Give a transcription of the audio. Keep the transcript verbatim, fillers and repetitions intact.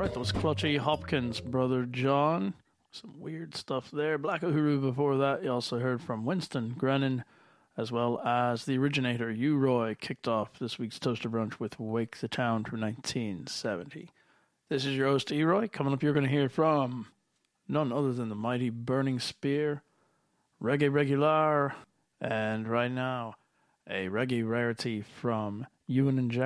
right, that was Clutchy Hopkins, Brother John. Some weird stuff there. Black Uhuru before that. You also heard from Winston Grennan, as well as the originator, U-Roy, kicked off this week's Toaster Brunch with Wake the Town from nineteen seventy. This is your host, E-Roy. Coming up, you're going to hear from none other than the mighty Burning Spear, Reggae Regular, and right now, a reggae rarity from Ewan and Jerry.